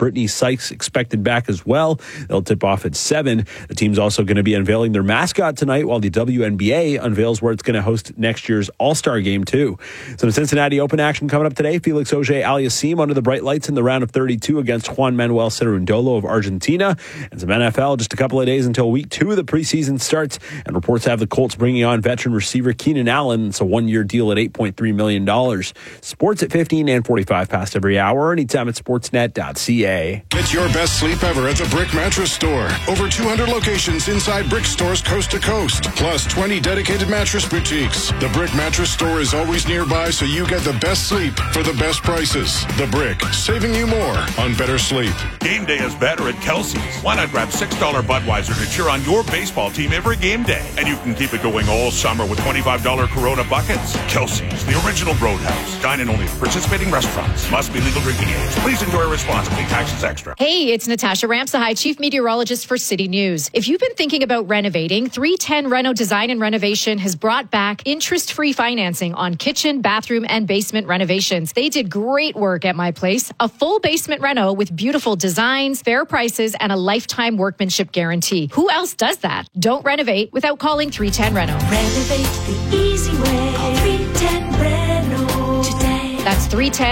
Brittany Sykes expected back as well. They'll tip off at 7. The team's also going to be unveiling their mascot tonight, while the WNBA unveils where it's going to host next year's All-Star Game, too. Some Cincinnati Open action coming up today. Felix Auger-Aliassime under the bright lights in the round of 32 against Juan Manuel Cerundolo of Argentina. And some NFL, just a couple of days until week 2 of the preseason starts. And reports have the Colts bringing on veteran receiver Keenan Allen. It's a 1-year deal at $8.3 million. Sports at 15 and 45 past every hour. Anytime at sportsnet.ca. Get your best sleep ever at the Brick Mattress Store. Over 200 locations inside Brick stores coast to coast. Plus 20 dedicated mattress boutiques. The Brick Mattress Store is always nearby, so you get the best sleep for the best prices. The Brick, saving you more on better sleep. Game day is better at Kelsey's. Why not grab $6 Budweiser to cheer on your baseball team every game day? And you can keep it going all summer with $25 Corona buckets. Kelsey's, the original Roadhouse. Dine in only at participating restaurants. Must be legal drinking age. Please enjoy responsibly. Taxes extra. Hey, it's Natasha Ramsahai, Chief Meteorologist for City News. If you've been thinking about renovating, 310 Reno Design and Renovation has brought back interest-free financing on kitchen, bathroom, and basement renovations. They did great work at my place. A full basement reno with beautiful designs, fair prices, and a lifetime workmanship guarantee. Who else does that? Don't renovate without calling 310 Reno. Renovate the easy way. Call 310 Reno today. That's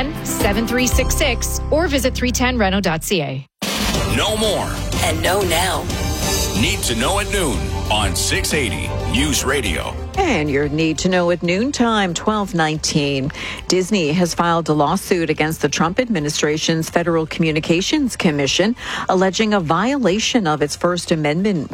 310-7366 or visit 310reno.ca. Know more And know now. Need to know at noon on 680 News Radio. And your need to know at noontime, 12:19. Disney has filed a lawsuit against the Trump administration's Federal Communications Commission, alleging a violation of its First Amendment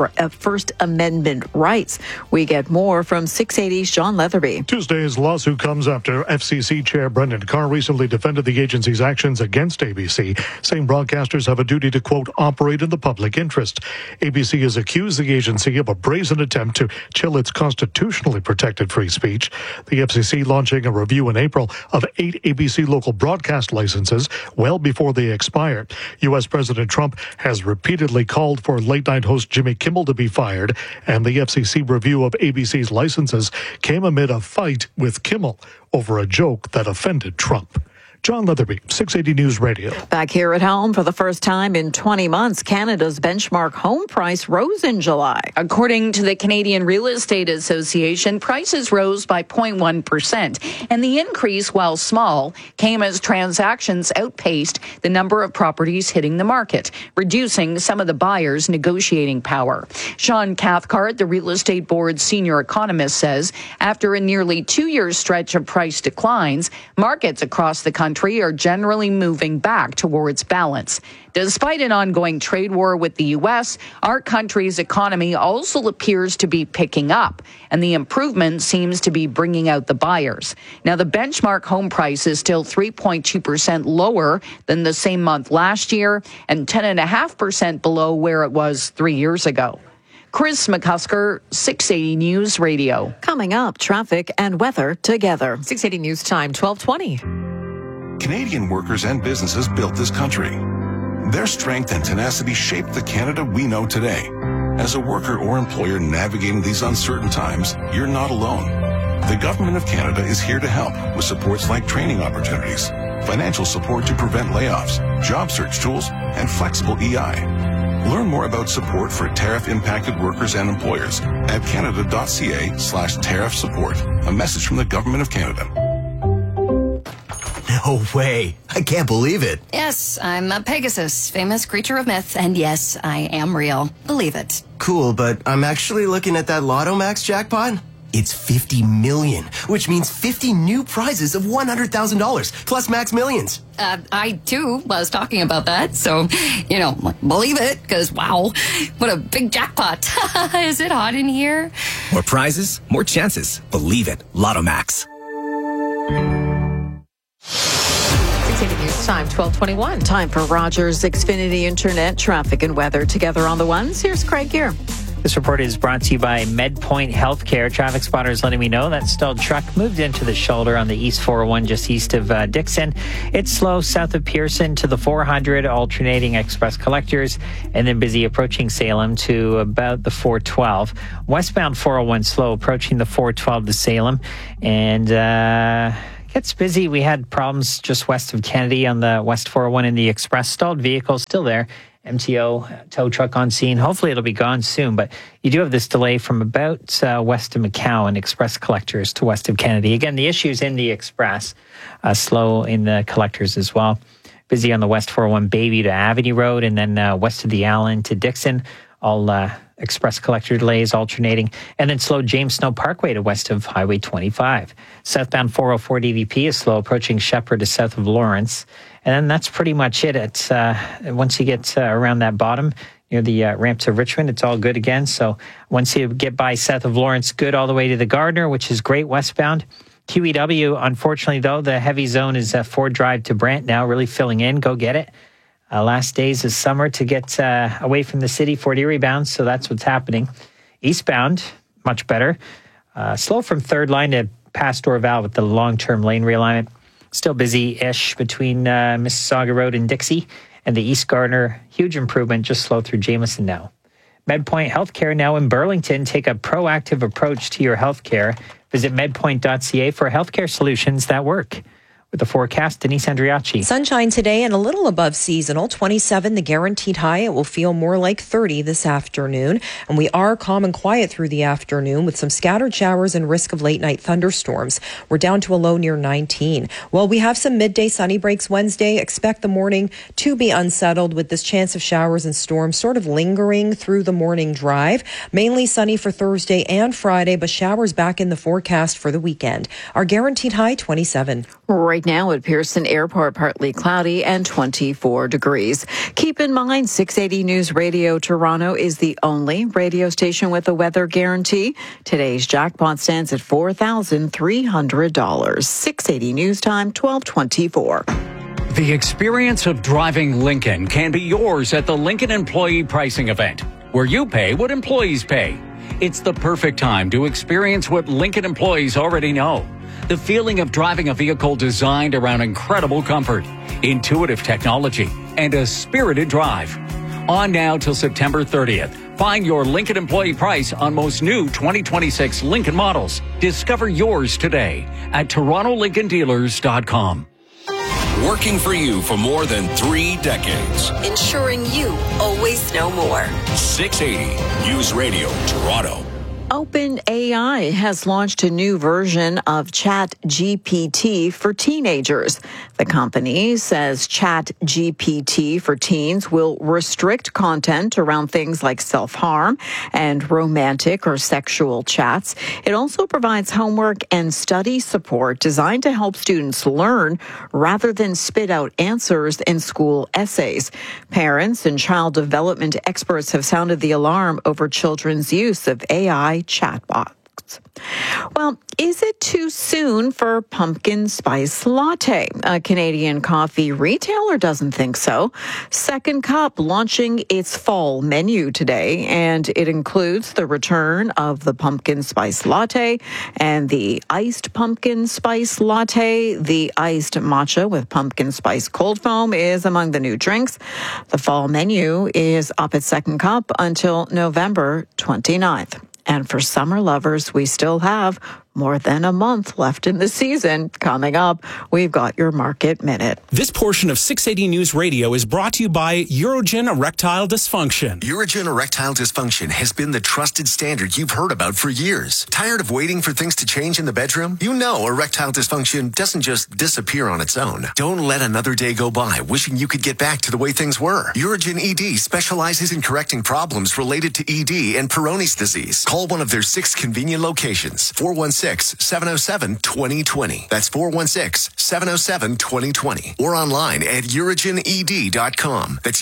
rights. We get more from 680's John Leatherby. Tuesday's lawsuit comes after FCC Chair Brendan Carr recently defended the agency's actions against ABC, saying broadcasters have a duty to, quote, operate in the public interest. ABC has accused the agency of a brazen attempt to chill its constitutionally protected free speech. The FCC launching a review in April of 8 ABC local broadcast licenses well before they expire. U.S. President Trump has repeatedly called for late-night host Jimmy Kimmel to be fired, and the FCC review of ABC's licenses came amid a fight with Kimmel over a joke that offended Trump. John Leatherby, 680 News Radio. Back here at home, for the first time in 20 months, Canada's benchmark home price rose in July. According to the Canadian Real Estate Association, prices rose by 0.1%. And the increase, while small, came as transactions outpaced the number of properties hitting the market, reducing some of the buyers' negotiating power. Sean Cathcart, the Real Estate Board's senior economist, says after a nearly 2-year stretch of price declines, markets across the country are generally moving back towards balance. Despite an ongoing trade war with the U.S., our country's economy also appears to be picking up, and the improvement seems to be bringing out the buyers. Now, the benchmark home price is still 3.2% lower than the same month last year and 10.5% below where it was 3 years ago. Chris McCusker, 680 News Radio. Coming up, traffic and weather together. 680 News Time, 12:20. Canadian workers and businesses built this country. Their strength and tenacity shaped the Canada we know today. As a worker or employer navigating these uncertain times, you're not alone. The Government of Canada is here to help with supports like training opportunities, financial support to prevent layoffs, job search tools, and flexible EI. Learn more about support for tariff-impacted workers and employers at canada.ca/tariff support. A message from the Government of Canada. No way. I can't believe it. Yes, I'm a Pegasus, famous creature of myth, and yes, I am real. Believe it. Cool, but I'm actually looking at that Lotto Max jackpot. It's 50 million, which means 50 new prizes of $100,000 plus max millions. I too was talking about that, so, believe it, because wow, what a big jackpot. Is it hot in here? More prizes, more chances. Believe it. Lotto Max. 680 News Time, 12:21. Time for Rogers Xfinity Internet traffic and weather together on the ones. Here's Craig Gear. This report is brought to you by MedPoint Healthcare. Traffic spotters letting me know that stalled truck moved into the shoulder on the East 401 just east of Dixon. It's slow south of Pearson to the 400, alternating express collectors, and then busy approaching Salem to about the 412. Westbound 401 slow approaching the 412 to Salem, and It's busy. We had problems just west of Kennedy on the West 401 in the Express. Stalled vehicles still there. MTO tow truck on scene. Hopefully it'll be gone soon, but you do have this delay from about west of McCowan, Express collectors to west of Kennedy. Again, the issue's in the Express, slow in the collectors as well. Busy on the West 401 Bayview to Avenue Road, and then west of the Allen to Dixon. All Express collector delays alternating, and then slow James Snow Parkway to west of Highway 25. Southbound 404 DVP is slow approaching Shepherd to south of Lawrence. And then that's pretty much it. It's once you get around that bottom near the ramp to Richmond, it's all good again. So once you get by south of Lawrence, good all the way to the Gardner, which is great westbound. QEW, unfortunately, though, the heavy zone is Ford Drive to Brant now, really filling in. Go get it. Last days of summer to get away from the city, Fort Erie bound, so that's what's happening. Eastbound, much better. Slow from third line to past Dorval with the long-term lane realignment. Still busy-ish between Mississauga Road and Dixie. And the East Gardner, huge improvement, just slow through Jameson now. MedPoint Healthcare now in Burlington. Take a proactive approach to your healthcare. Visit medpoint.ca for healthcare solutions that work. With the forecast, Denise Andriacci. Sunshine today and a little above seasonal, 27 the guaranteed high. It will feel more like 30 this afternoon. And we are calm and quiet through the afternoon with some scattered showers and risk of late night thunderstorms. We're down to a low near 19. Well, we have some midday sunny breaks Wednesday. Expect the morning to be unsettled with this chance of showers and storms sort of lingering through the morning drive. Mainly sunny for Thursday and Friday, but showers back in the forecast for the weekend. Our guaranteed high, 27. Right now at Pearson Airport, partly cloudy and 24 degrees. Keep in mind, 680 News Radio Toronto is the only radio station with a weather guarantee. Today's jackpot stands at $4,300. 680 News Time, 12:24. The experience of driving Lincoln can be yours at the Lincoln Employee Pricing Event, where you pay what employees pay. It's the perfect time to experience what Lincoln employees already know. The feeling of driving a vehicle designed around incredible comfort, intuitive technology, and a spirited drive. On now till September 30th. Find your Lincoln employee price on most new 2026 Lincoln models. Discover yours today at TorontoLincolnDealers.com. Working for you for more than 3 decades. Ensuring you always know more. 680 News Radio Toronto. OpenAI has launched a new version of ChatGPT for teenagers. The company says ChatGPT for teens will restrict content around things like self-harm and romantic or sexual chats. It also provides homework and study support designed to help students learn rather than spit out answers in school essays. Parents and child development experts have sounded the alarm over children's use of AI chatbots. Well, is it too soon for pumpkin spice latte? A Canadian coffee retailer doesn't think so. Second Cup launching its fall menu today, and it includes the return of the pumpkin spice latte and the iced pumpkin spice latte. The iced matcha with pumpkin spice cold foam is among the new drinks. The fall menu is up at Second Cup until November 29th. And for summer lovers, we still have more than a month left in the season. Coming up, we've got your Market Minute. This portion of 680 News Radio is brought to you by Urogen Erectile Dysfunction. Urogen Erectile Dysfunction has been the trusted standard you've heard about for years. Tired of waiting for things to change in the bedroom? You know erectile dysfunction doesn't just disappear on its own. Don't let another day go by wishing you could get back to the way things were. Urogen ED specializes in correcting problems related to ED and Peyronie's disease. Call one of their 6 convenient locations. 416-707-2020. That's 416-707-2020. Or online at urogened.com. That's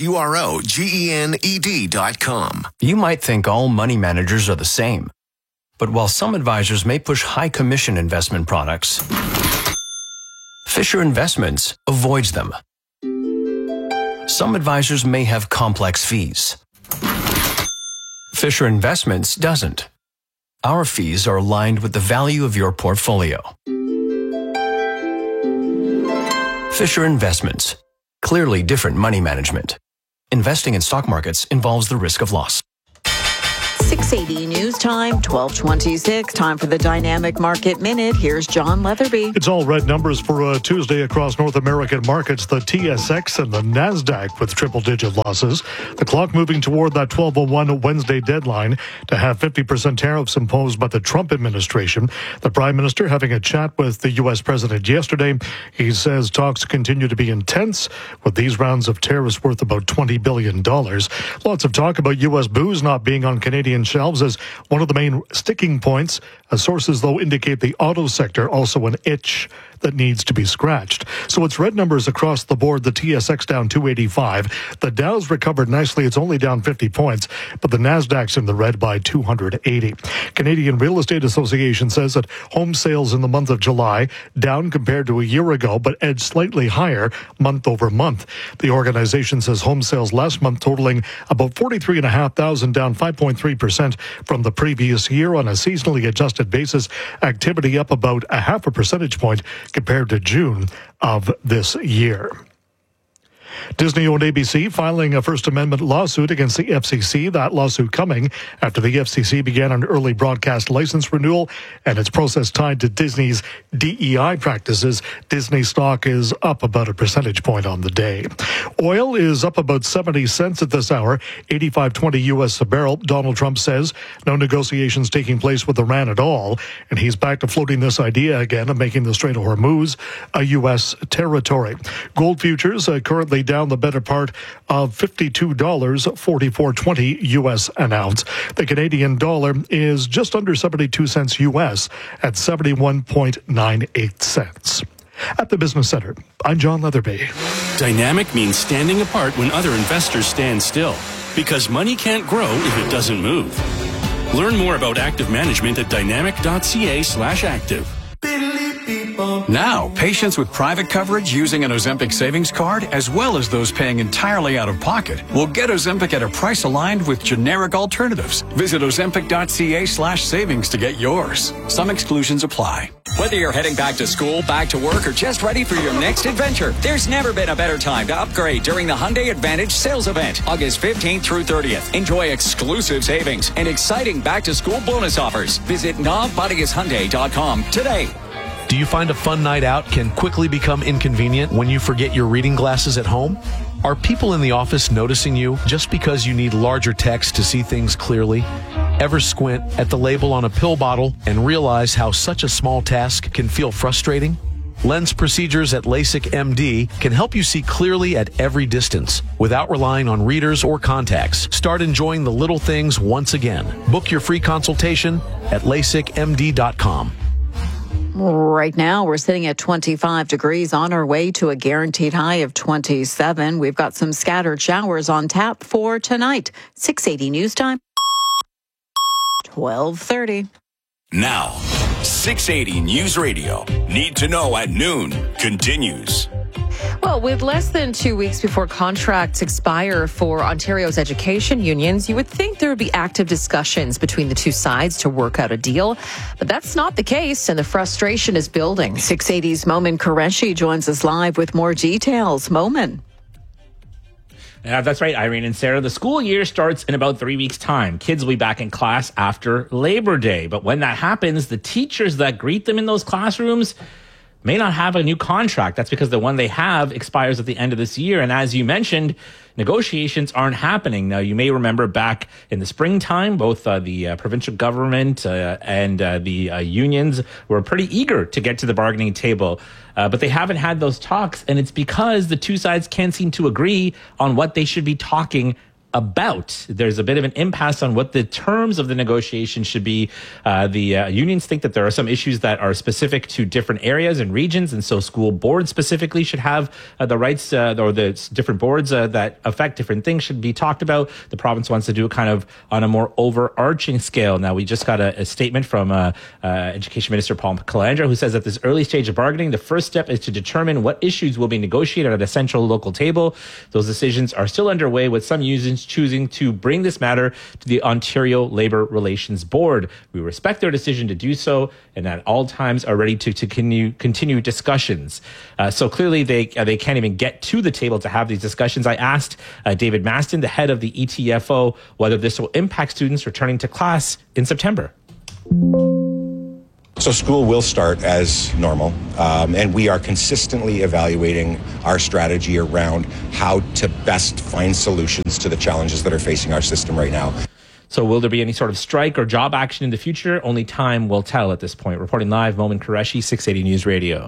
UROGENED.com. You might think all money managers are the same. But while some advisors may push high commission investment products, Fisher Investments avoids them. Some advisors may have complex fees. Fisher Investments doesn't. Our fees are aligned with the value of your portfolio. Fisher Investments. Clearly different money management. Investing in stock markets involves the risk of loss. 680 News Time, 1226. Time for the Dynamic Market Minute. Here's John Leatherby. It's all red numbers for Tuesday across North American markets. The TSX and the NASDAQ with triple-digit losses. The clock moving toward that 12:01 Wednesday deadline to have 50% tariffs imposed by the Trump administration. The Prime Minister having a chat with the U.S. President yesterday. He says talks continue to be intense with these rounds of tariffs worth about $20 billion. Lots of talk about U.S. booze not being on Canadian shelves as one of the main sticking points. Sources, though, indicate the auto sector also an itch that needs to be scratched. So it's red numbers across the board. The TSX down 285. The Dow's recovered nicely. It's only down 50 points, but the NASDAQ's in the red by 280. Canadian Real Estate Association says that home sales in the month of July down compared to a year ago, but edged slightly higher month over month. The organization says home sales last month totaling about 43,500, down 5.3% from the previous year on a seasonally adjusted basis. Activity up about a half a percentage point compared to June of this year. Disney-owned ABC filing a First Amendment lawsuit against the FCC. That lawsuit coming after the FCC began an early broadcast license renewal and its process tied to Disney's DEI practices. Disney stock is up about a percentage point on the day. Oil is up about 70 cents at this hour, $85.20 U.S. a barrel. Donald Trump says no negotiations taking place with Iran at all, and he's back to floating this idea again of making the Strait of Hormuz a U.S. territory. Gold futures currently down the better part of $52.44.20 U.S. an ounce. The Canadian dollar is just under 72 cents U.S. at 71.98 cents. At the Business Center, I'm John Leatherby. Dynamic means standing apart when other investors stand still, because money can't grow if it doesn't move. Learn more about active management at dynamic.ca/active. Now, patients with private coverage using an Ozempic savings card, as well as those paying entirely out of pocket, will get Ozempic at a price aligned with generic alternatives. Visit ozempic.ca/savings to get yours. Some exclusions apply. Whether you're heading back to school, back to work, or just ready for your next adventure, there's never been a better time to upgrade during the Hyundai Advantage sales event, August 15th through 30th. Enjoy exclusive savings and exciting back-to-school bonus offers. Visit NavBodyisHyundai.com today. Do you find a fun night out can quickly become inconvenient when you forget your reading glasses at home? Are people in the office noticing you just because you need larger text to see things clearly? Ever squint at the label on a pill bottle and realize how such a small task can feel frustrating? Lens procedures at LASIK MD can help you see clearly at every distance without relying on readers or contacts. Start enjoying the little things once again. Book your free consultation at LASIKMD.com. Right now, we're sitting at 25 degrees on our way to a guaranteed high of 27. We've got some scattered showers on tap for tonight. 680 News Time. 12:30. Now, 680 News Radio. Need to know at noon continues. Well, with less than 2 weeks before contracts expire for Ontario's education unions, you would think there would be active discussions between the two sides to work out a deal. But that's not the case, and the frustration is building. 680's Momin Qureshi joins us live with more details. Momin. That's right, Irene and Sarah. The school year starts in about 3 weeks' time. Kids will be back in class after Labor Day. But when that happens, the teachers that greet them in those classrooms may not have a new contract. That's because the one they have expires at the end of this year. And as you mentioned, negotiations aren't happening. Now, you may remember back in the springtime, both the provincial government and the unions were pretty eager to get to the bargaining table. But they haven't had those talks. And it's because the two sides can't seem to agree on what they should be talking about. There's a bit of an impasse on what the terms of the negotiation should be. The unions think that there are some issues that are specific to different areas and regions, and so school boards specifically should have the rights, or the different boards that affect different things should be talked about. The province wants to do it kind of on a more overarching scale. Now, we just got a statement from Education Minister Paul Calandra, who says at this early stage of bargaining, the first step is to determine what issues will be negotiated at a central local table. Those decisions are still underway, with some unions students choosing to bring this matter to the Ontario Labour Relations Board. We respect their decision to do so and at all times are ready to continue discussions. So clearly they can't even get to the table to have these discussions. I asked David Maston, the head of the ETFO, whether this will impact students returning to class in September. So school will start as normal, and we are consistently evaluating our strategy around how to best find solutions to the challenges that are facing our system right now. So will there be any sort of strike or job action in the future? Only time will tell at this point. Reporting live, Momin Qureshi, 680 News Radio.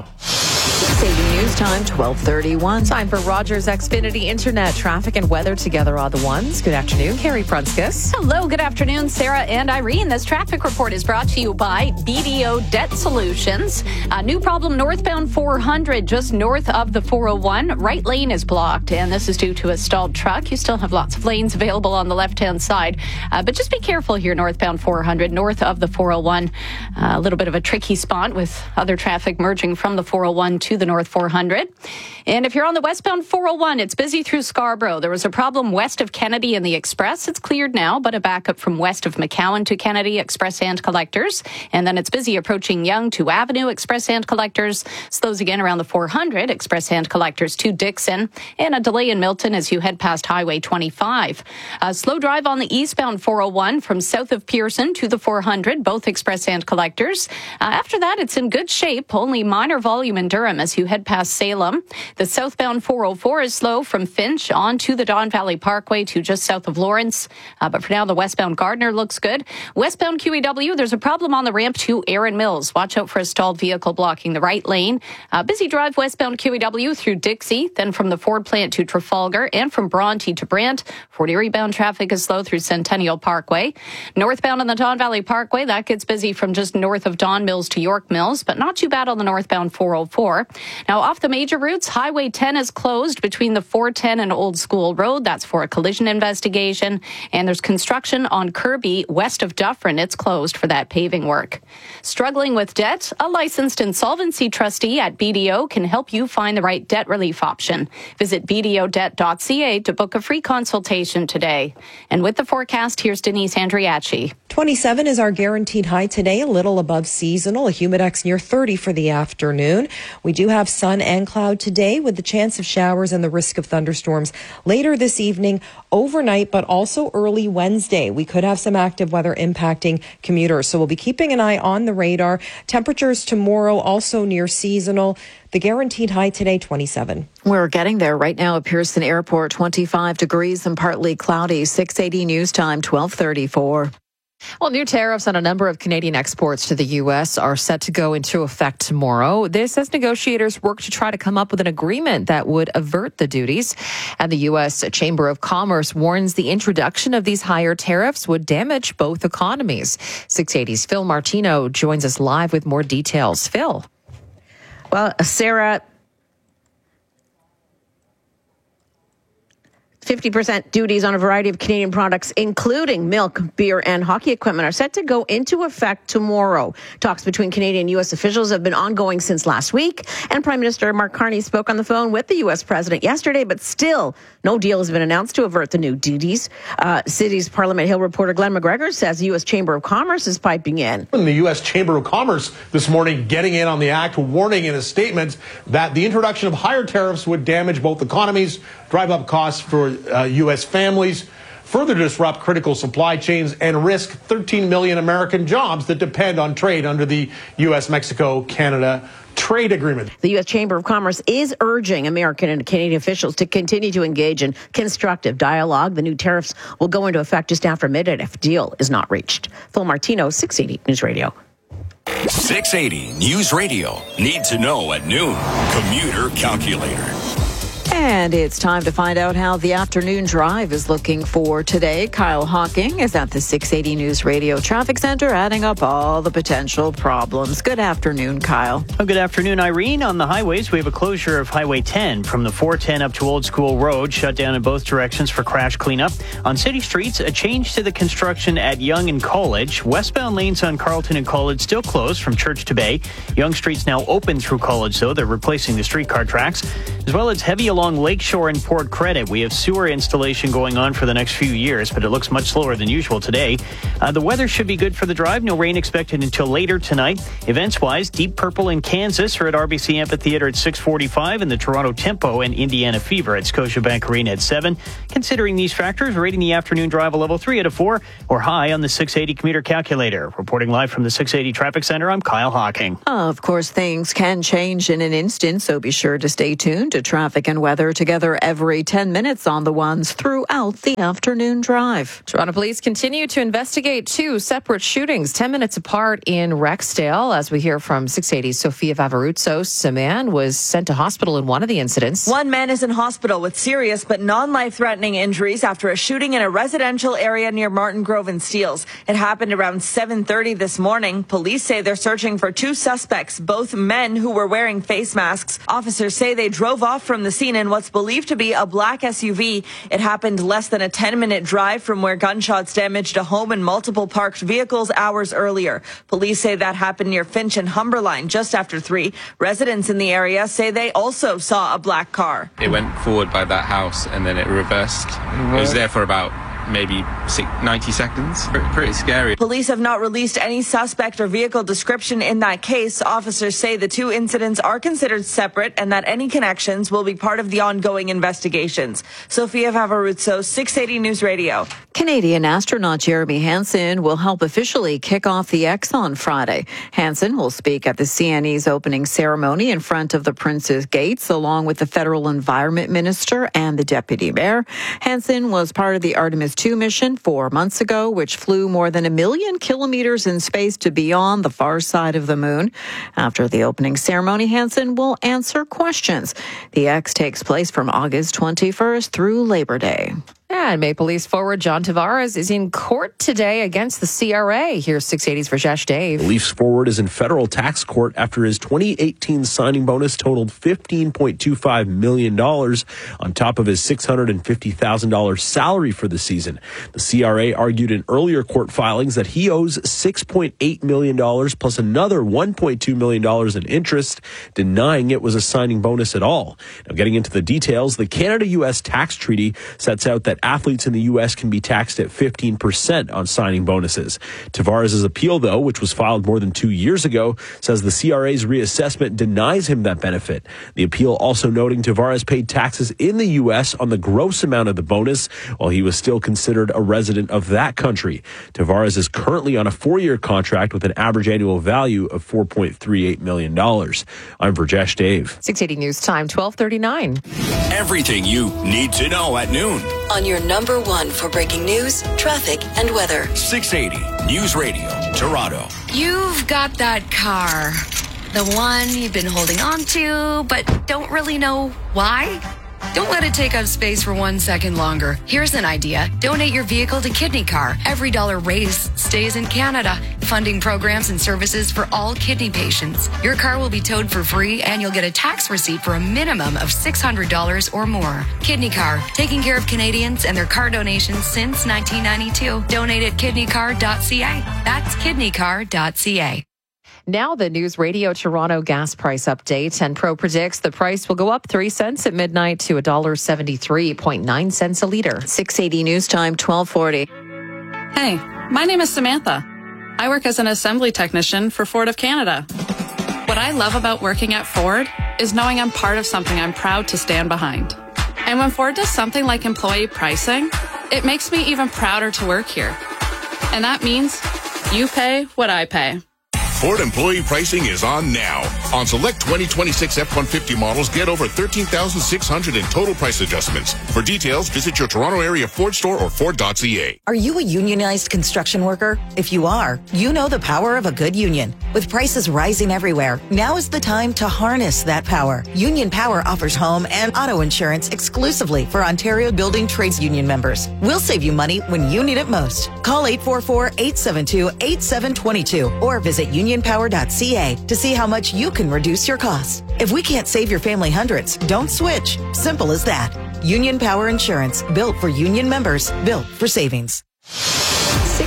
680 News Time, 12:31. Time for Rogers Xfinity Internet traffic and weather together on the ones. Good afternoon, Carrie Prunskis. Hello, good afternoon, Sarah and Irene. This traffic report is brought to you by BDO Debt Solutions. A new problem northbound 400, just north of the 401. Right lane is blocked, and this is due to a stalled truck. You still have lots of lanes available on the left-hand side, but just be careful here northbound 400, north of the 401. A little bit of a tricky spot with other traffic merging from the 401 to the north 400. And if you're on the westbound 401, it's busy through Scarborough. There was a problem west of Kennedy and the Express. It's cleared now, but a backup from west of McCowan to Kennedy, Express and Collectors. And then it's busy approaching Yonge to Avenue, Express and Collectors. Slows again around the 400, Express and Collectors to Dixon. And a delay in Milton as you head past Highway 25. A slow drive on the eastbound 401 from south of Pearson to the 400, both Express and Collectors. After that, it's in good shape. Only minor volume in Durham as you head past Salem. The southbound 404 is slow from Finch on to the Don Valley Parkway to just south of Lawrence. But for now, the westbound Gardner looks good. Westbound QEW, there's a problem on the ramp to Erin Mills. Watch out for a stalled vehicle blocking the right lane. Busy drive westbound QEW through Dixie, then from the Ford plant to Trafalgar, and from Bronte to Brant. Fort Erie bound traffic is slow through Centennial Parkway. Northbound on the Don Valley Parkway, that gets busy from just north of Don Mills to York Mills, but not too bad on the northbound 404. Now, off the major routes, Highway 10 is closed between the 410 and Old School Road. That's for a collision investigation. And there's construction on Kirby west of Dufferin. It's closed for that paving work. Struggling with debt? A licensed insolvency trustee at BDO can help you find the right debt relief option. Visit bdodebt.ca to book a free consultation today. And with the forecast, here's Denise Andriachi. 27 is our guaranteed high today, a little above seasonal, a humidex near 30 for the afternoon. We do have sun and cloud today with the chance of showers and the risk of thunderstorms later this evening, overnight, but also early Wednesday. We could have some active weather impacting commuters, so we'll be keeping an eye on the radar. Temperatures tomorrow also near seasonal. The guaranteed high today, 27. We're getting there right now at Pearson Airport, 25 degrees and partly cloudy. 680 News Time, 12:34. Well, new tariffs on a number of Canadian exports to the U.S. are set to go into effect tomorrow. This as negotiators work to try to come up with an agreement that would avert the duties. And the U.S. Chamber of Commerce warns the introduction of these higher tariffs would damage both economies. 680's Phil Martino joins us live with more details. Phil. Well, Sarah, 50% duties on a variety of Canadian products, including milk, beer, and hockey equipment, are set to go into effect tomorrow. Talks between Canadian and U.S. officials have been ongoing since last week, and Prime Minister Mark Carney spoke on the phone with the U.S. president yesterday, but still no deal has been announced to avert the new duties. City's Parliament Hill reporter Glenn McGregor says the U.S. Chamber of Commerce is piping in. The U.S. Chamber of Commerce this morning getting in on the act, warning in a statement that the introduction of higher tariffs would damage both economies, drive up costs for U.S. families, further disrupt critical supply chains, and risk 13 million American jobs that depend on trade under the U.S.-Mexico-Canada trade agreement. The U.S. Chamber of Commerce is urging American and Canadian officials to continue to engage in constructive dialogue. The new tariffs will go into effect just after midnight if a deal is not reached. Phil Martino, 680 News Radio. 680 News Radio. Need to know at noon. Commuter Calculator. And it's time to find out how the afternoon drive is looking for today. Kyle Hawking is at the 680 News Radio Traffic Center, adding up all the potential problems. Good afternoon, Kyle. Well, good afternoon, Irene. On the highways, we have a closure of Highway 10 from the 410 up to Old School Road, shut down in both directions for crash cleanup. On city streets, a change to the construction at Yonge and College. Westbound lanes on Carleton and College still closed from Church to Bay. Yonge Street's now open through College, though. They're replacing the streetcar tracks, as well as heavy along along Lakeshore and Port Credit. We have sewer installation going on for the next few years, but it looks much slower than usual today. The weather should be good for the drive. No rain expected until later tonight. Events-wise, Deep Purple in Kansas are at RBC Amphitheater at 6:45, and the Toronto Tempo and Indiana Fever at Scotiabank Arena at 7. Considering these factors, rating the afternoon drive a level 3 out of 4 or high on the 680 commuter calculator. Reporting live from the 680 Traffic Center, I'm Kyle Hawking. Of course, things can change in an instant, so be sure to stay tuned to traffic and weather together every 10 minutes on the ones throughout the afternoon drive. Toronto police continue to investigate 2 separate shootings 10 minutes apart in Rexdale. As we hear from 680's Sophia Vavaroutsos, a man was sent to hospital in one of the incidents. One man is in hospital with serious but non-life-threatening injuries after a shooting in a residential area near Martin Grove and Steeles. It happened around 7:30 this morning. Police say they're searching for 2 suspects, both men who were wearing face masks. Officers say they drove off from the scene in what's believed to be a black SUV. It happened less than a 10-minute drive from where gunshots damaged a home and multiple parked vehicles hours earlier. Police say that happened near Finch and Humberline just after 3. Residents in the area say they also saw a black car. It went forward by that house and then it reversed. It was there for about maybe 90 seconds. Pretty scary. Police have not released any suspect or vehicle description in that case. Officers say the 2 incidents are considered separate and that any connections will be part of the ongoing investigations. Sophia Vavaroutsos, 680 News Radio. Canadian astronaut Jeremy Hansen will help officially kick off the X on Friday. Hansen will speak at the CNE's opening ceremony in front of the Prince's Gates, along with the federal environment minister and the deputy mayor. Hansen was part of the Artemis 2 mission 4 months ago, which flew more than 1 million kilometers in space to beyond the far side of the moon. After the opening ceremony, Hansen will answer questions. The X takes place from August 21st through Labor Day. And Maple Leafs forward John Tavares is in court today against the CRA. Here's 680's Rajesh Dave. The Leafs forward is in federal tax court after his 2018 signing bonus totaled $15.25 million on top of his $650,000 salary for the season. The CRA argued in earlier court filings that he owes $6.8 million plus another $1.2 million in interest, denying it was a signing bonus at all. Now, getting into the details, the Canada-U.S. tax treaty sets out that athletes in the U.S. can be taxed at 15% on signing bonuses. Tavares' appeal, though, which was filed more than 2 years ago, says the CRA's reassessment denies him that benefit. The appeal also noting Tavares paid taxes in the U.S. on the gross amount of the bonus while he was still considered a resident of that country. Tavares is currently on a 4-year contract with an average annual value of $4.38 million. I'm Rajesh Dave. 680 News Time, 12:39. Everything you need to know at noon. On your number 1 for breaking news, traffic, and weather. 680 News Radio, Toronto. You've got that car. The one you've been holding on to, but don't really know why? Don't let it take up space for 1 second longer. Here's an idea. Donate your vehicle to Kidney Car. Every dollar raised stays in Canada, funding programs and services for all kidney patients. Your car will be towed for free, and you'll get a tax receipt for a minimum of $600 or more. Kidney Car, taking care of Canadians and their car donations since 1992. Donate at kidneycar.ca. That's kidneycar.ca. Now the News Radio Toronto gas price update. And Pro predicts the price will go up 3 cents at midnight to $1.73.9 cents a liter. 680 News Time, 1240. Hey, my name is Samantha. I work as an assembly technician for Ford of Canada. What I love about working at Ford is knowing I'm part of something I'm proud to stand behind. And when Ford does something like employee pricing, it makes me even prouder to work here. And that means you pay what I pay. Ford employee pricing is on now. On select 2026 F-150 models, get over $13,600 in total price adjustments. For details, visit your Toronto area Ford store or Ford.ca. Are you a unionized construction worker? If you are, you know the power of a good union. With prices rising everywhere, now is the time to harness that power. Union Power offers home and auto insurance exclusively for Ontario Building Trades Union members. We'll save you money when you need it most. Call 844-872-8722 or visit unionpower.ca to see how much you can reduce your costs. If we can't save your family hundreds, don't switch. Simple as that. Union Power Insurance, built for union members, built for savings.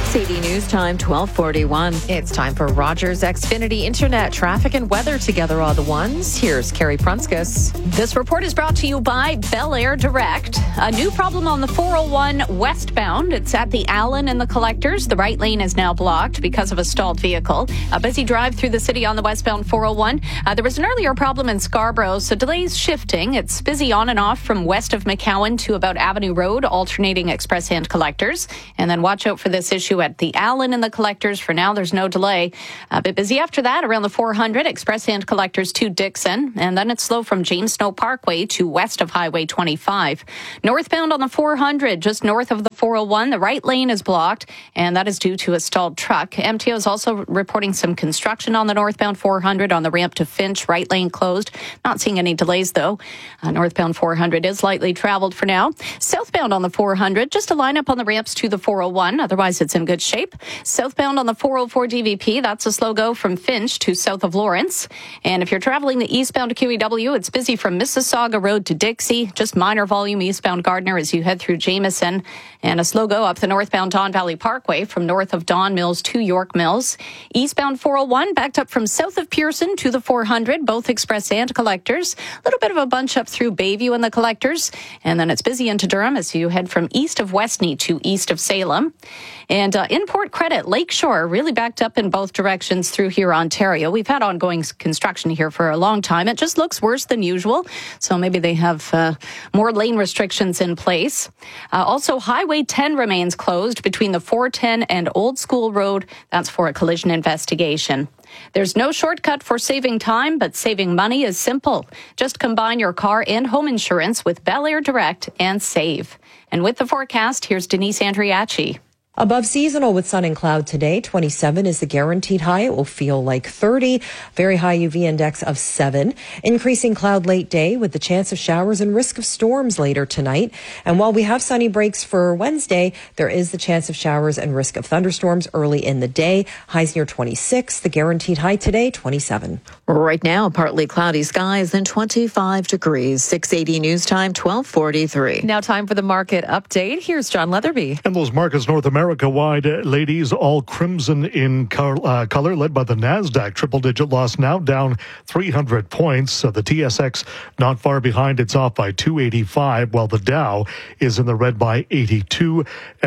680 News Time, 1241. It's time for Rogers Xfinity Internet traffic and weather together all the ones. Here's Carrie Prunskis. This report is brought to you by Bel Air Direct. A new problem on the 401 westbound. It's at the Allen and the Collectors. The right lane is now blocked because of a stalled vehicle. A busy drive through the city on the westbound 401. There was an earlier problem in Scarborough, so delays shifting. It's busy on and off from west of McCowan to about Avenue Road, alternating express and collectors. And then watch out for this issue at the Allen and the Collectors. For now, there's no delay. A bit busy after that around the 400, express and collectors to Dixon. And then it's slow from James Snow Parkway to west of Highway 25. Northbound on the 400, just north of the 401, the right lane is blocked, and that is due to a stalled truck. MTO is also reporting some construction on the northbound 400 on the ramp to Finch, right lane closed. Not seeing any delays, though. Northbound 400 is lightly traveled for now. Southbound on the 400, just a lineup on the ramps to the 401. Otherwise, it's in good shape. Southbound on the 404 DVP, that's a slow go from Finch to south of Lawrence. And if you're traveling the eastbound to QEW, it's busy from Mississauga Road to Dixie. Just minor volume eastbound Gardner as you head through Jameson. And a slow go up the northbound Don Valley Parkway from north of Don Mills to York Mills. Eastbound 401 backed up from south of Pearson to the 400, both express and collectors. A little bit of a bunch up through Bayview and the collectors. And then it's busy into Durham as you head from east of Westney to east of Salem. And in Port Credit, Lakeshore really backed up in both directions through here, Ontario. We've had ongoing construction here for a long time. It just looks worse than usual. So maybe they have more lane restrictions in place. Also, Highway 10 remains closed between the 410 and Old School Road. That's for a collision investigation. There's no shortcut for saving time, but saving money is simple. Just combine your car and home insurance with Bel Air Direct and save. And with the forecast, here's Denise Andriachi. Above seasonal with sun and cloud today. 27 is the guaranteed high. It will feel like 30. Very high UV index of 7. Increasing cloud late day with the chance of showers and risk of storms later tonight. And while we have sunny breaks for Wednesday, there is the chance of showers and risk of thunderstorms early in the day. Highs near 26. The guaranteed high today, 27. Right now, partly cloudy skies and 25 degrees. 680 News Time, 1243. Now time for the market update. Here's John Leatherby. And those markets North America-wide, ladies, all crimson in color, led by the NASDAQ. Triple-digit loss now, down 300 points. The TSX not far behind. It's off by 285, while the Dow is in the red by 82.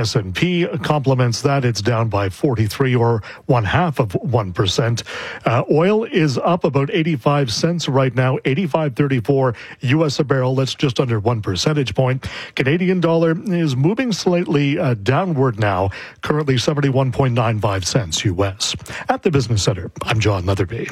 S&P complements that. It's down by 43, or 0.5%. Oil is up about 85 cents right now, 85.34 U.S. a barrel. That's just under 1 percentage point. Canadian dollar is moving slightly downward now, currently 71.95 cents U.S. At the Business Center, I'm John Leatherby.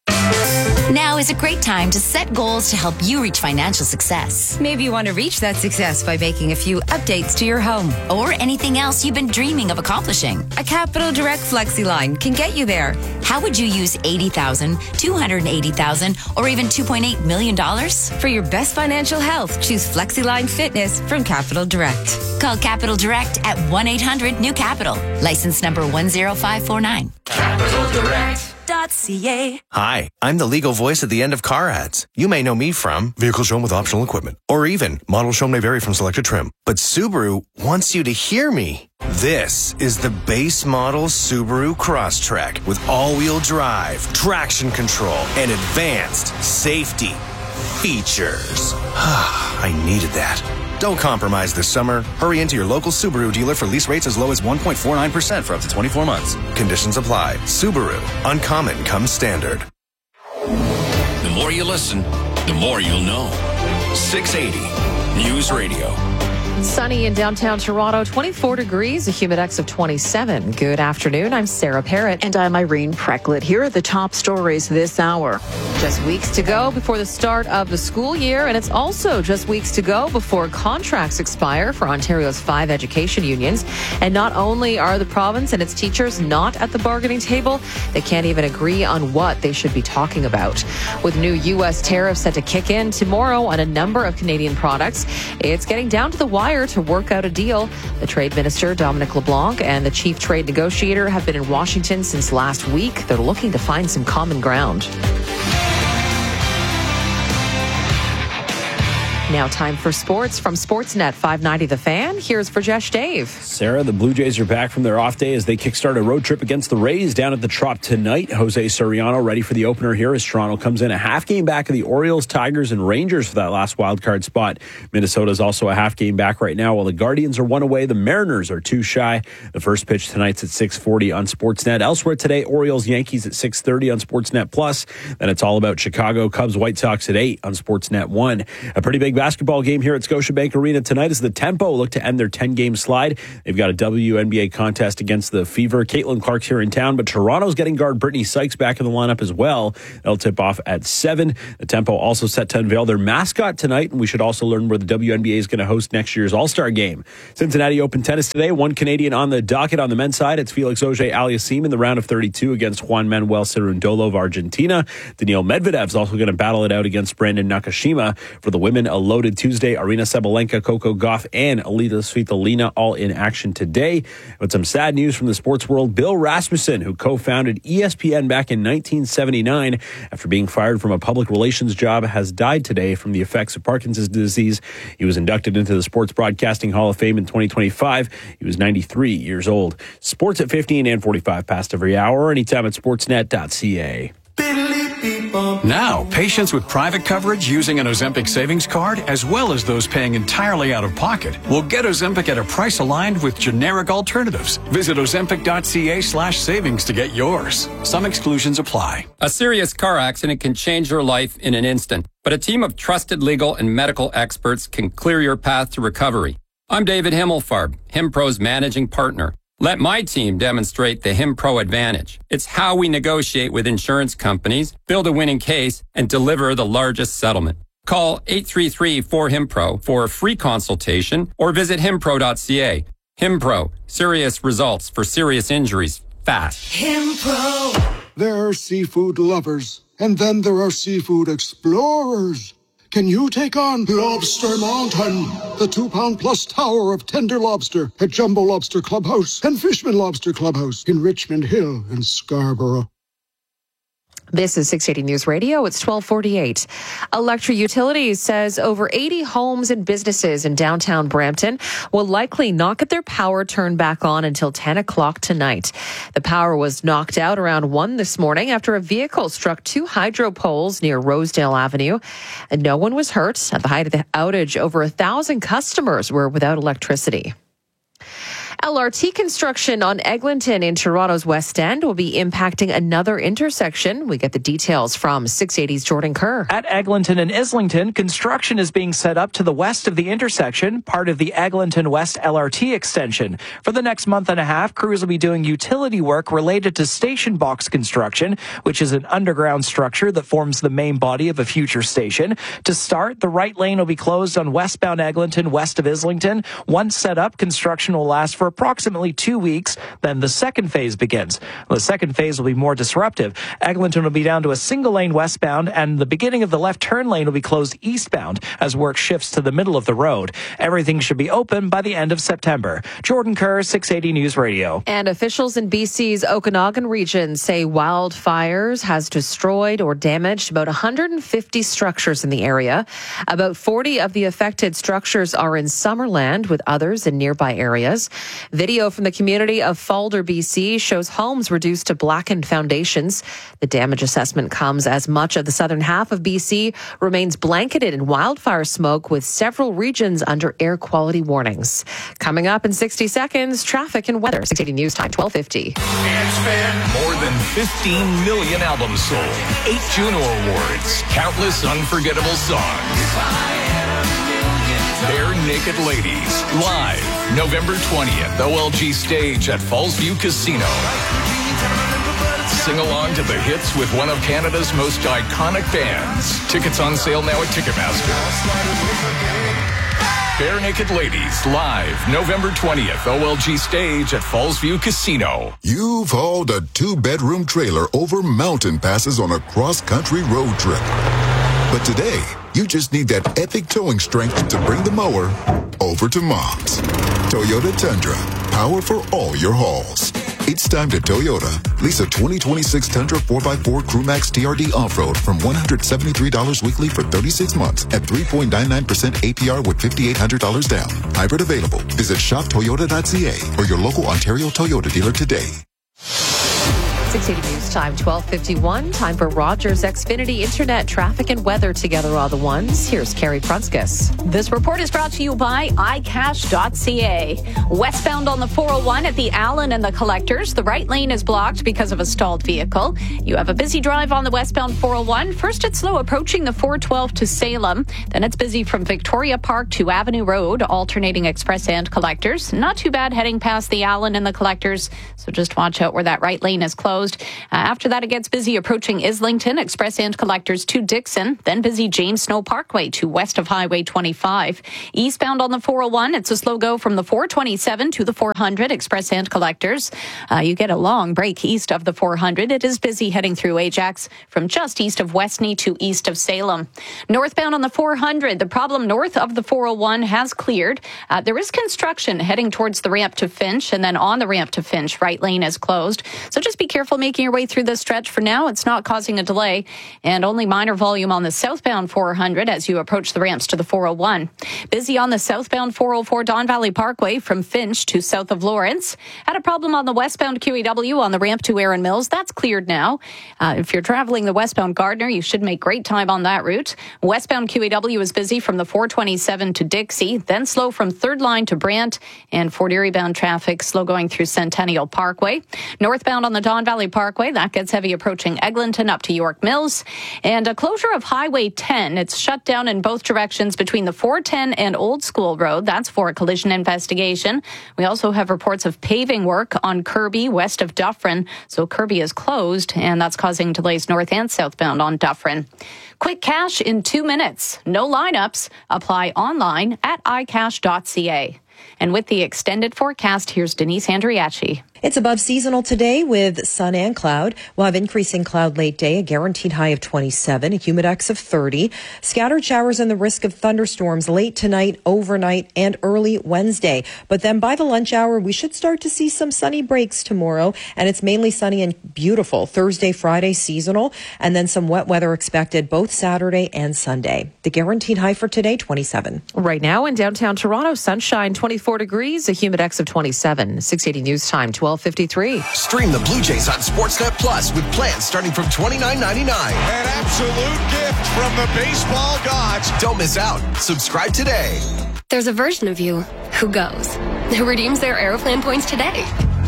Now is a great time to set goals to help you reach financial success. Maybe you want to reach that success by making a few updates to your home. Or anything else you've been dreaming of accomplishing. A Capital Direct FlexiLine can get you there. How would you use $80,000, $280,000, or even $2.8 million? For your best financial health, choose FlexiLine Fitness from Capital Direct. Call Capital Direct at 1-800-NEW-CAPITAL. License number 10549. CapitalDirect.ca. Hi, I'm the legal voice at the end of car ads. You may know me from vehicle shown with optional equipment, or even model shown may vary from selected trim. But Subaru wants you to hear me. This is the base model Subaru Crosstrek with all-wheel drive, traction control, and advanced safety features. I needed that. Don't compromise this summer. Hurry into your local Subaru dealer for lease rates as low as 1.49% for up to 24 months. Conditions apply. Subaru. Uncommon comes standard. The more you listen, the more you'll know. 680 News Radio. Sunny in downtown Toronto, 24 degrees, a humidex of 27. Good afternoon. I'm Sarah Parrott. And I'm Irene Precklett. Here are the top stories this hour. Just weeks to go before the start of the school year, and it's also just weeks to go before contracts expire for Ontario's 5 education unions. And not only are the province and its teachers not at the bargaining table, they can't even agree on what they should be talking about. With new U.S. tariffs set to kick in tomorrow on a number of Canadian products, it's getting down to the wire to work out a deal. The Trade Minister, Dominic LeBlanc, and the Chief Trade Negotiator have been in Washington since last week. They're looking to find some common ground. Now time for sports from Sportsnet 590 The Fan. Here's Virjesh Dave. Sarah, the Blue Jays are back from their off day as they kickstart a road trip against the Rays down at the Trop tonight. Jose Soriano ready for the opener here as Toronto comes in a half game back of the Orioles, Tigers, and Rangers for that last wildcard spot. Minnesota's also a half game back right now while the Guardians are one away. The Mariners are two shy. The first pitch tonight's at 6:40 on Sportsnet. Elsewhere today, Orioles, Yankees at 6:30 on Sportsnet Plus. Then it's all about Chicago, Cubs, White Sox at 8 on Sportsnet 1. A pretty big basketball game here at Scotiabank Arena tonight as the Tempo look to end their 10-game slide. They've got a WNBA contest against the Fever. Caitlin Clark's here in town, but Toronto's getting guard Brittany Sykes back in the lineup as well. That'll tip off at 7. The Tempo also set to unveil their mascot tonight, and we should also learn where the WNBA is going to host next year's All-Star Game. Cincinnati Open tennis today. One Canadian on the docket on the men's side. It's Felix Auger-Aliassime in the round of 32 against Juan Manuel Cerundolo of Argentina. Daniil Medvedev's also going to battle it out against Brandon Nakashima. For the women, a loaded Tuesday. Arina Sabalenka, Coco Gauff, and Alita Svitolina all in action today. But some sad news from the sports world. Bill Rasmussen, who co-founded ESPN back in 1979 after being fired from a public relations job, has died today from the effects of Parkinson's disease. He was inducted into the Sports Broadcasting Hall of Fame in 2025. He was 93 years old. Sports at 15 and 45 past every hour, anytime at sportsnet.ca. Now, patients with private coverage using an Ozempic savings card, as well as those paying entirely out of pocket, will get Ozempic at a price aligned with generic alternatives. Visit Ozempic.ca/savings to get yours. Some exclusions apply. A serious car accident can change your life in an instant, but a team of trusted legal and medical experts can clear your path to recovery. I'm David Himmelfarb, HimPro's managing partner. Let my team demonstrate the HimPro advantage. It's how we negotiate with insurance companies, build a winning case, and deliver the largest settlement. Call 833-4HIMPRO for a free consultation or visit himpro.ca. HimPro, serious results for serious injuries, fast. HimPro. There are seafood lovers, and then there are seafood explorers. Can you take on Lobster Mountain, the 2-pound-plus tower of tender lobster at Jumbo Lobster Clubhouse and Fishman Lobster Clubhouse in Richmond Hill and Scarborough? This is 680 News Radio. It's 12:48. Electric Utilities says over 80 homes and businesses in downtown Brampton will likely not get their power turned back on until 10 o'clock tonight. The power was knocked out around 1 this morning after a vehicle struck 2 hydro poles near Rosedale Avenue. And no one was hurt. At the height of the outage, over 1,000 customers were without electricity. LRT construction on Eglinton in Toronto's West End will be impacting another intersection. We get the details from 680's Jordan Kerr. At Eglinton and Islington, construction is being set up to the west of the intersection, part of the Eglinton West LRT extension. For the next month and a half, crews will be doing utility work related to station box construction, which is an underground structure that forms the main body of a future station. To start, the right lane will be closed on westbound Eglinton west of Islington. Once set up, construction will last for approximately 2 weeks. Then the second phase begins. The second phase will be more disruptive. Eglinton will be down to a single lane westbound, and the beginning of the left turn lane will be closed eastbound as work shifts to the middle of the road. Everything should be open by the end of September. Jordan Kerr, 680 News Radio. And officials in BC's Okanagan region say wildfires has destroyed or damaged about 150 structures in the area. About 40 of the affected structures are in Summerland, with others in nearby areas. Video from the community of Falder, BC shows homes reduced to blackened foundations. The damage assessment comes as much of the southern half of BC remains blanketed in wildfire smoke, with several regions under air quality warnings. Coming up in 60 seconds, traffic and weather. 680 News Time, 12:50. It's been more than 15 million albums sold, 8 Juno Awards, countless unforgettable songs. Bare Naked Ladies, live, November 20th, OLG Stage at Fallsview Casino. Sing along to the hits with one of Canada's most iconic bands. Tickets on sale now at Ticketmaster. Bare Naked Ladies, live, November 20th, OLG Stage at Fallsview Casino. You've hauled a 2-bedroom trailer over mountain passes on a cross-country road trip. But today, you just need that epic towing strength to bring the mower over to Mom's. Toyota Tundra, power for all your hauls. It's time to Toyota. Lease a 2026 Tundra 4x4 Crewmax TRD Off-Road from $173 weekly for 36 months at 3.99% APR with $5,800 down. Hybrid available. Visit shoptoyota.ca or your local Ontario Toyota dealer today. 680 News Time, 12:51. Time for Rogers Xfinity Internet traffic and weather together all the ones. Here's Carrie Prunskis. This report is brought to you by iCash.ca. Westbound on the 401 at the Allen and the Collectors. The right lane is blocked because of a stalled vehicle. You have a busy drive on the westbound 401. First, it's slow approaching the 412 to Salem. Then it's busy from Victoria Park to Avenue Road, alternating Express and Collectors. Not too bad heading past the Allen and the Collectors, so just watch out where that right lane is closed. After that, it gets busy approaching Islington, Express and Collectors to Dixon, then busy James Snow Parkway to west of Highway 25. Eastbound on the 401, it's a slow go from the 427 to the 400, Express and Collectors. You get a long break east of the 400. It is busy heading through Ajax from just east of Westney to east of Salem. Northbound on the 400, the problem north of the 401 has cleared. There is construction heading towards the ramp to Finch, and then on the ramp to Finch, right lane is closed. So just be careful making your way through this stretch. For now, it's not causing a delay, and only minor volume on the southbound 400 as you approach the ramps to the 401. Busy on the southbound 404 Don Valley Parkway from Finch to south of Lawrence. Had a problem on the westbound QEW on the ramp to Erin Mills. That's cleared now. If you're traveling the westbound Gardner, you should make great time on that route. Westbound QEW is busy from the 427 to Dixie, then slow from Third Line to Brant, and Fort Erie bound traffic slow going through Centennial Parkway. Northbound on the Don Valley Parkway, that gets heavy approaching Eglinton up to York Mills. And a closure of Highway 10. It's shut down in both directions between the 410 and Old School Road. That's for a collision investigation. We also have reports of paving work on Kirby west of Dufferin. So Kirby is closed, and that's causing delays north and southbound on Dufferin. Quick cash in 2 minutes. No lineups. Apply online at iCash.ca. And with the extended forecast, here's Denise Andriachi. It's above seasonal today with sun and cloud. We'll have increasing cloud late day, a guaranteed high of 27, a humidex of 30. Scattered showers and the risk of thunderstorms late tonight, overnight, and early Wednesday. But then by the lunch hour, we should start to see some sunny breaks tomorrow. And it's mainly sunny and beautiful. Thursday, Friday, seasonal. And then some wet weather expected both Saturday and Sunday. The guaranteed high for today, 27. Right now in downtown Toronto, sunshine, 24 degrees, a humidex of 27. 680 News Time, 12:53. Stream the Blue Jays on Sportsnet Plus with plans starting from $29.99. An absolute gift from the baseball gods. Don't miss out. Subscribe today. There's a version of you who goes, who redeems their Aeroplan points today.